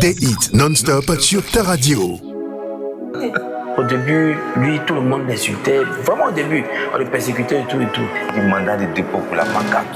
Des hits non-stop sur ta radio. Au début, lui, tout le monde l'insultait. Vraiment au début, on le persécutait et tout et tout. Il mandat de dépôt pour la pancarte.